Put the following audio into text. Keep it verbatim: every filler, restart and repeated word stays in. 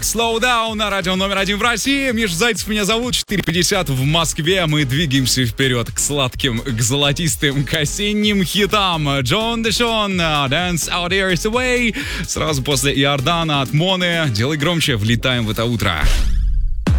Slow Down на радио номер один в России. Миша Зайцев меня зовут. четыре пятьдесят в Москве. Мы двигаемся вперед к сладким, к золотистым, к осенним хитам. Джон Дэшон, Dance Out Years Away. Сразу после Иордана от Моны. Делай громче, влетаем в это утро.